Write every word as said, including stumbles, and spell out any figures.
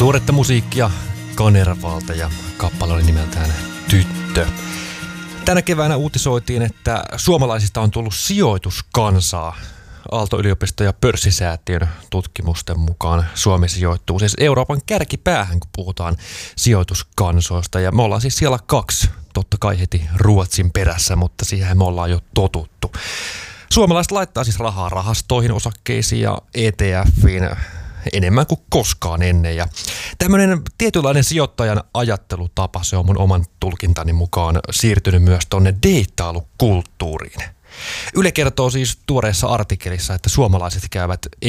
Tuoretta musiikkia Kanervalta ja kappale oli nimeltään Tyttö. Tänä keväänä uutisoitiin, että suomalaisista on tullut sijoituskansaa. Aalto-yliopisto ja pörssisäätiön tutkimusten mukaan Suomi sijoittuu siis Euroopan kärkipäähän, kun puhutaan sijoituskansoista. Ja me ollaan siis siellä kaksi, totta kai heti Ruotsin perässä, mutta siihen me ollaan jo totuttu. Suomalaiset laittaa siis rahaa rahastoihin, osakkeisiin ja E T F:iin enemmän kuin koskaan ennen. Ja tämmöinen tietynlainen sijoittajan ajattelutapa, se on mun oman tulkintani mukaan siirtynyt myös tonne deittailukulttuuriin. Yle kertoo siis tuoreessa artikkelissa, että suomalaiset käyvät